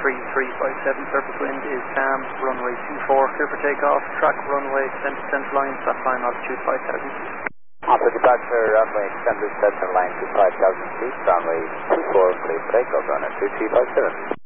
3357, surface wind is Sam, runway 24, clear for takeoff, track runway, extended center line, flat line altitude 5000. After departure, runway extended center line to 5000 feet, runway 24, clear for takeoff, runway 3357.